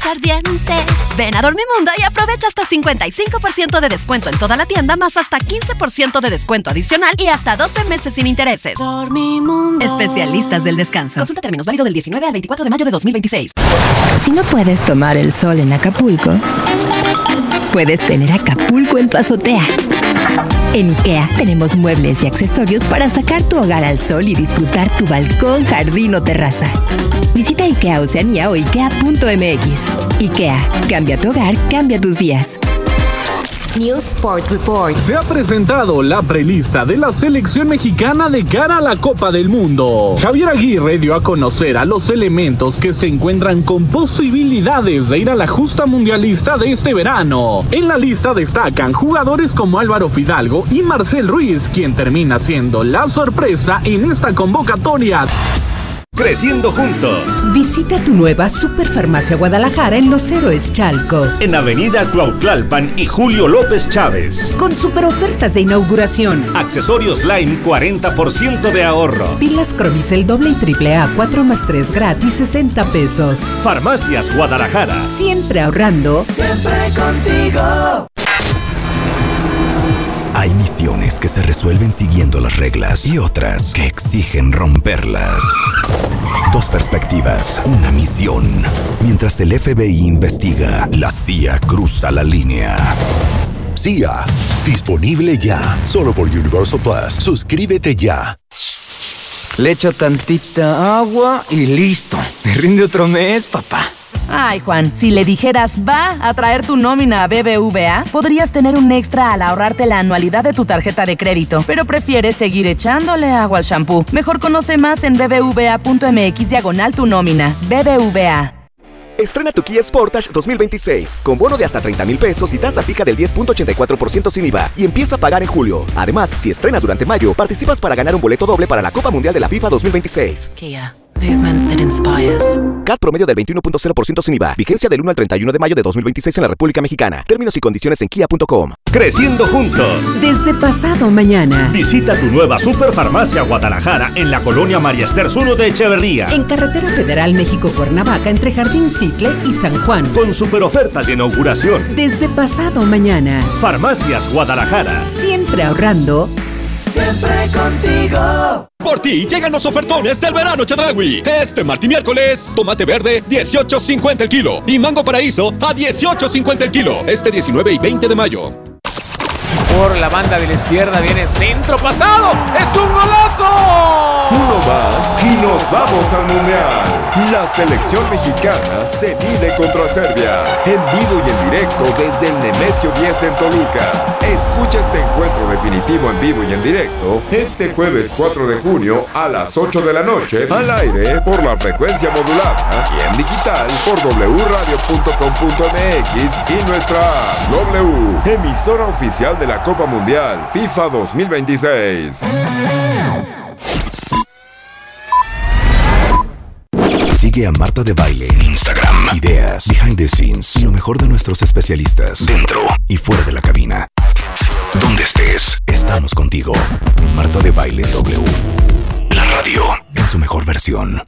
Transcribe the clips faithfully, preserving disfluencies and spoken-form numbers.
ardiente. Ven a Dormimundo y aprovecha hasta cincuenta y cinco por ciento de descuento en toda la tienda, más hasta quince por ciento de descuento adicional y hasta doce meses sin intereses. Dormimundo. Especialistas del descanso. Consulta términos, válido del diecinueve al veinticuatro de mayo de dos mil veintiséis. Si no puedes tomar el sol en Acapulco, puedes tener Acapulco en tu azotea. En IKEA tenemos muebles y accesorios para sacar tu hogar al sol y disfrutar tu balcón, jardín o terraza. Visita IKEA Oceanía o ikea punto m x. IKEA, cambia tu hogar, cambia tus días. News Sport Report. Se ha presentado la prelista de la selección mexicana de cara a la Copa del Mundo. Javier Aguirre dio a conocer a los elementos que se encuentran con posibilidades de ir a la justa mundialista de este verano. En la lista destacan jugadores como Álvaro Fidalgo y Marcel Ruiz, quien termina siendo la sorpresa en esta convocatoria. Creciendo juntos. Visita tu nueva Superfarmacia Guadalajara en Los Héroes Chalco. En Avenida Cuautlalpan y Julio López Chávez. Con super ofertas de inauguración. Accesorios Lime, cuarenta por ciento de ahorro. Pilas Cromicel doble y triple A, cuatro más tres gratis, sesenta pesos. Farmacias Guadalajara. Siempre ahorrando. Siempre contigo. Hay misiones que se resuelven siguiendo las reglas y otras que exigen romperlas. Dos perspectivas, una misión. Mientras el F B I investiga, la C I A cruza la línea. C I A, disponible ya, solo por Universal Plus. Suscríbete ya. Le echo tantita agua y listo. Me rinde otro mes, papá. Ay, Juan, si le dijeras va a traer tu nómina a B B V A, podrías tener un extra al ahorrarte la anualidad de tu tarjeta de crédito, pero prefieres seguir echándole agua al shampoo. Mejor conoce más en bbva punto m x diagonal tu nómina. B B V A. Estrena tu Kia Sportage dos mil veintiséis con bono de hasta treinta mil pesos y tasa fija del diez punto ochenta y cuatro por ciento sin I V A y empieza a pagar en julio. Además, si estrenas durante mayo, participas para ganar un boleto doble para la Copa Mundial de la FIFA dos mil veintiséis. Kia. Movement that inspires. C A T promedio del veintiuno punto cero por ciento sin I V A. Vigencia del uno al treinta y uno de mayo de dos mil veintiséis en la República Mexicana. Términos y condiciones en kia punto com. Creciendo juntos. Desde pasado mañana. Visita tu nueva Superfarmacia Guadalajara en la colonia María Esther Zulo de Echeverría. En Carretera Federal México-Cuernavaca entre Jardín Citle y San Juan. Con super ofertas de inauguración. Desde pasado mañana. Farmacias Guadalajara. Siempre ahorrando. Siempre contigo. Por ti llegan los ofertones del verano Chedraui. Este martes y miércoles, tomate verde dieciocho cincuenta el kilo y mango paraíso a dieciocho cincuenta el kilo. Este diecinueve y veinte de mayo. Por la banda de la izquierda viene centro pasado. ¡Es un golazo! Uno más y nos vamos al Mundial. La selección mexicana se mide contra Serbia. En vivo y en directo desde el Nemesio diez en Toluca. Escucha este encuentro definitivo en vivo y en directo este jueves cuatro de junio a las ocho de la noche al aire por la frecuencia modulada y en digital por doble u radio punto com punto m x y nuestra app W, emisora oficial de la Copa Mundial FIFA dos mil veintiséis. Sigue a Marta de Baile en Instagram. Ideas, behind the scenes y lo mejor de nuestros especialistas dentro y fuera de la cabina. Donde estés, estamos contigo. Marta de Baile W. La radio en su mejor versión.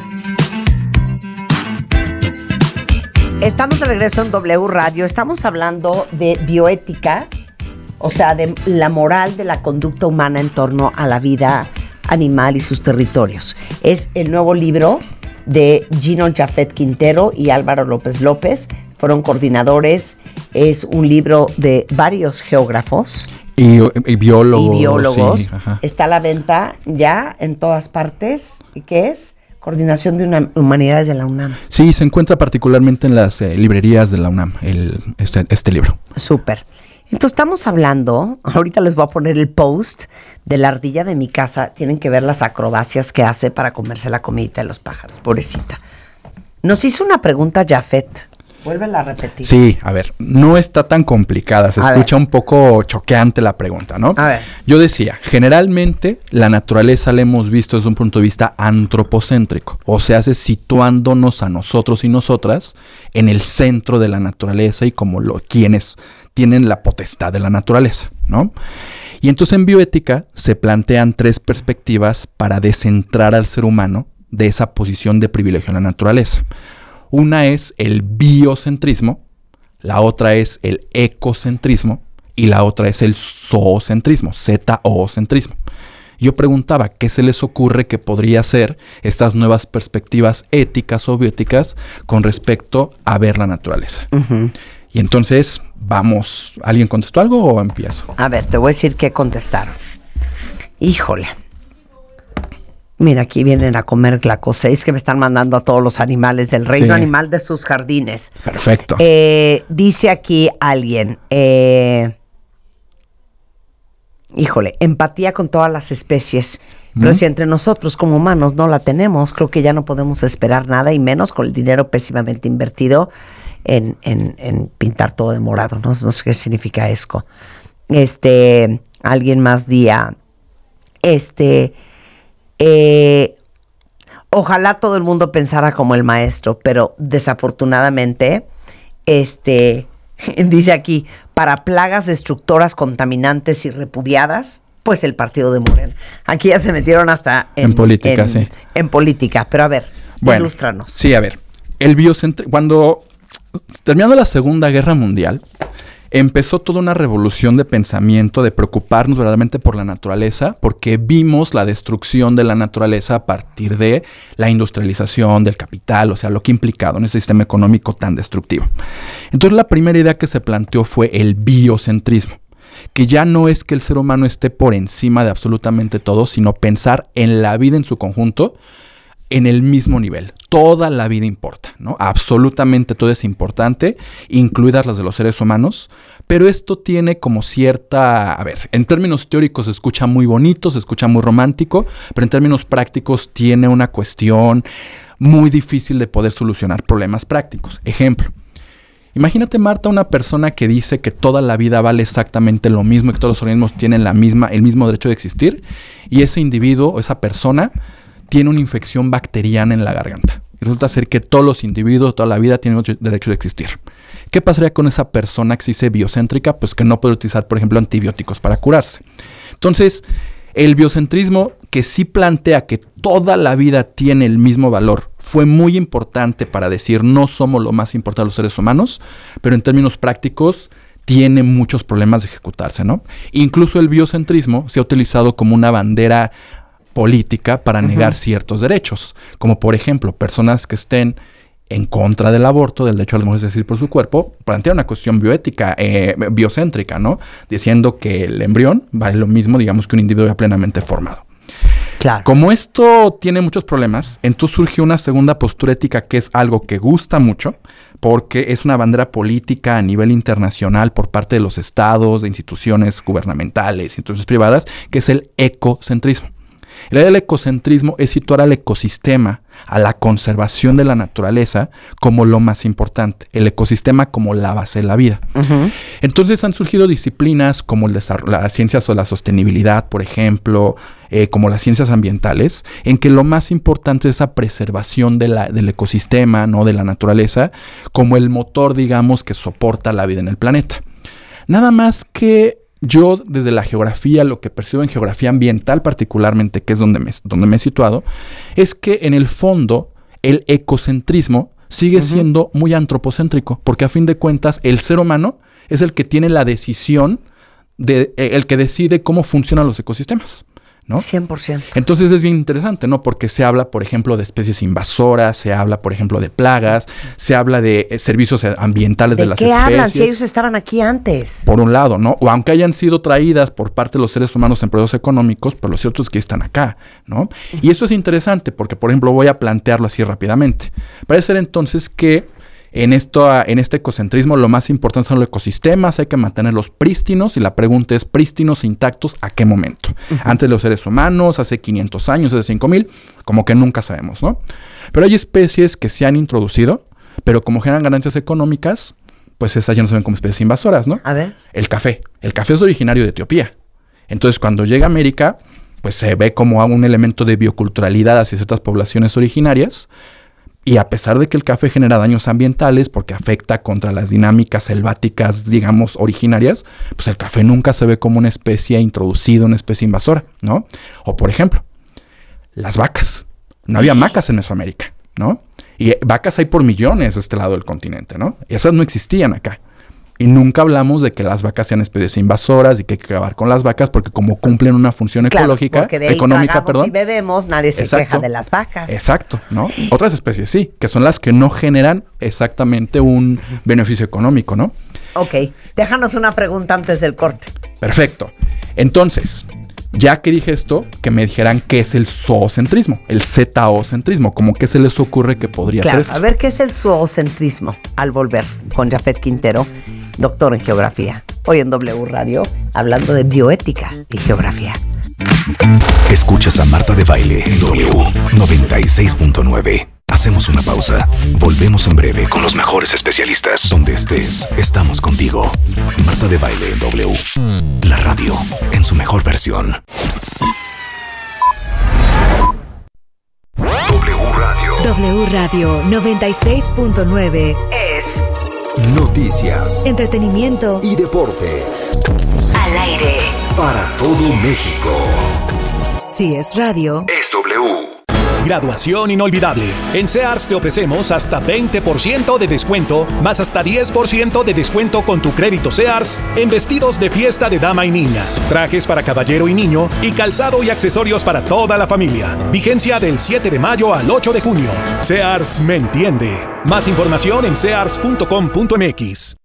Estamos de regreso en W Radio. Estamos hablando de bioética, o sea, de la moral de la conducta humana en torno a la vida animal y sus territorios. Es el nuevo libro de Gino Jafet Quintero y Álvaro López López. Fueron coordinadores. Es un libro de varios geógrafos. Y, y biólogos. Y biólogos. Sí, está a la venta ya en todas partes. ¿Y qué es? Coordinación de una, Humanidades de la UNAM. Sí, se encuentra particularmente en las eh, librerías de la UNAM, el, este, este libro. Súper. Entonces estamos hablando, ahorita les voy a poner el post de la ardilla de mi casa. Tienen que ver las acrobacias que hace para comerse la comidita de los pájaros, pobrecita. Nos hizo una pregunta Jafet. Vuélvela a repetir. Sí, a ver, no está tan complicada, se a escucha ver. un poco choqueante la pregunta, ¿no? A ver. Yo decía, generalmente la naturaleza la hemos visto desde un punto de vista antropocéntrico, o sea, hace situándonos a nosotros y nosotras en el centro de la naturaleza y como lo, quienes tienen la potestad de la naturaleza, ¿no? Y entonces en bioética se plantean tres perspectivas para descentrar al ser humano de esa posición de privilegio en la naturaleza. Una es el biocentrismo, la otra es el ecocentrismo y la otra es el zoocentrismo, Z-O-centrismo. Yo preguntaba, ¿qué se les ocurre que podría ser estas nuevas perspectivas éticas o bióticas con respecto a ver la naturaleza? Uh-huh. Y entonces, vamos, ¿alguien contestó algo o empiezo? A ver, te voy a decir qué contestaron. Híjole. Mira, aquí vienen a comer glacoseis que me están mandando a todos los animales del reino sí. animal de sus jardines. Perfecto. Eh, dice aquí alguien... Eh, Híjole, empatía con todas las especies. Pero ¿Mm? si entre nosotros como humanos no la tenemos, creo que ya no podemos esperar nada, y menos con el dinero pésimamente invertido en, en, en pintar todo de morado. No, no sé qué significa eso. Este, alguien más día. Este, eh, ojalá todo el mundo pensara como el maestro, pero desafortunadamente, este... dice aquí, para plagas destructoras, contaminantes y repudiadas, pues el partido de Morena. Aquí ya se metieron hasta en, en política, en, sí. En política, pero a ver, bueno, ilústranos. Sí, a ver, el biocentrismo, cuando terminando la Segunda Guerra Mundial, empezó toda una revolución de pensamiento, de preocuparnos verdaderamente por la naturaleza, porque vimos la destrucción de la naturaleza a partir de la industrialización, del capital, o sea, lo que ha implicado en ese sistema económico tan destructivo. Entonces, la primera idea que se planteó fue el biocentrismo, que ya no es que el ser humano esté por encima de absolutamente todo, sino pensar en la vida en su conjunto, en el mismo nivel. Toda la vida importa, ¿no? Absolutamente todo es importante, incluidas las de los seres humanos, pero esto tiene como cierta... A ver, en términos teóricos se escucha muy bonito, se escucha muy romántico, pero en términos prácticos tiene una cuestión muy difícil de poder solucionar problemas prácticos. Ejemplo, imagínate, Marta, una persona que dice que toda la vida vale exactamente lo mismo y que todos los organismos tienen la misma, el mismo derecho de existir, y ese individuo, esa persona, tiene una infección bacteriana en la garganta. Y resulta ser que todos los individuos, toda la vida, tienen derecho de existir. ¿Qué pasaría con esa persona que se dice biocéntrica? Pues que no puede utilizar, por ejemplo, antibióticos para curarse. Entonces, el biocentrismo, que sí plantea que toda la vida tiene el mismo valor, fue muy importante para decir no somos lo más importante de los seres humanos, pero en términos prácticos tiene muchos problemas de ejecutarse, ¿no? Incluso el biocentrismo se ha utilizado como una bandera política para negar uh-huh. ciertos derechos, como por ejemplo, personas que estén en contra del aborto, del derecho a las mujeres a decidir por su cuerpo, plantean una cuestión bioética, eh, biocéntrica, ¿no? Diciendo que el embrión vale lo mismo, digamos, que un individuo ya plenamente formado. Claro. Como esto tiene muchos problemas, entonces surgió una segunda postura ética que es algo que gusta mucho, porque es una bandera política a nivel internacional por parte de los estados, de instituciones gubernamentales, instituciones privadas, que es el ecocentrismo. La idea del ecocentrismo es situar al ecosistema, a la conservación de la naturaleza, como lo más importante, el ecosistema como la base de la vida. Uh-huh. Entonces han surgido disciplinas como el desarrollo, las ciencias o la sostenibilidad, por ejemplo, eh, como las ciencias ambientales, en que lo más importante es esa preservación de la, del ecosistema, ¿no? De la naturaleza, como el motor, digamos, que soporta la vida en el planeta. Nada más que yo, desde la geografía, lo que percibo en geografía ambiental particularmente, que es donde me, donde me he situado, es que en el fondo el ecocentrismo sigue uh-huh. siendo muy antropocéntrico, porque a fin de cuentas el ser humano es el que tiene la decisión, de, eh, el que decide cómo funcionan los ecosistemas, ¿no? cien por ciento. Entonces es bien interesante, ¿no? Porque se habla, por ejemplo, de especies invasoras, se habla, por ejemplo, de plagas, se habla de eh, servicios ambientales de, de las especies. ¿De qué hablan si ellos estaban aquí antes? Por un lado, ¿no? O aunque hayan sido traídas por parte de los seres humanos en procesos económicos, pues lo cierto es que están acá, ¿no? Uh-huh. Y esto es interesante porque, por ejemplo, voy a plantearlo así rápidamente. Parece ser entonces que En, esto, en este ecocentrismo lo más importante son los ecosistemas, hay que mantenerlos prístinos y la pregunta es prístinos e intactos ¿a qué momento? Uh-huh. Antes de los seres humanos, hace quinientos años, hace cinco mil, como que nunca sabemos, ¿no? Pero hay especies que se han introducido, pero como generan ganancias económicas, pues esas ya no se ven como especies invasoras, ¿no? A ver. El café. El café es originario de Etiopía. Entonces cuando llega a América, pues se ve como un elemento de bioculturalidad hacia ciertas poblaciones originarias. Y a pesar de que el café genera daños ambientales porque afecta contra las dinámicas selváticas, digamos, originarias, pues el café nunca se ve como una especie introducida, una especie invasora, ¿no? O por ejemplo, las vacas. No había vacas en Mesoamérica, ¿no? Y vacas hay por millones de este lado del continente, ¿no? Y esas no existían acá. Y nunca hablamos de que las vacas sean especies invasoras y que hay que acabar con las vacas porque como cumplen una función claro, ecológica, porque de ahí económica, perdón. Y bebemos, nadie se Exacto. queja de las vacas. Exacto, ¿no? Otras especies sí, que son las que no generan exactamente un beneficio económico, ¿no? Ok, déjanos una pregunta antes del corte. Perfecto. Entonces, ya que dije esto, que me dijeran qué es el zoocentrismo, el zooocentrismo, como que se les ocurre que podría claro, ser esto. A ver, ¿qué es el zoocentrismo? Al volver con Jafet Quintero, doctor en geografía. Hoy en W Radio, hablando de bioética y geografía. Escuchas a Marta de Baile en W noventa y seis punto nueve. Hacemos una pausa. Volvemos en breve con los mejores especialistas. Donde estés, estamos contigo. Marta de Baile en W. La radio en su mejor versión. W Radio. W Radio noventa y seis punto nueve es noticias, entretenimiento y deportes. Al aire. Para todo México. Si es radio, es W. Graduación inolvidable. En Sears te ofrecemos hasta veinte por ciento de descuento, más hasta diez por ciento de descuento con tu crédito Sears en vestidos de fiesta de dama y niña, trajes para caballero y niño y calzado y accesorios para toda la familia. Vigencia del siete de mayo al ocho de junio. Sears me entiende. Más información en sears punto com punto m x.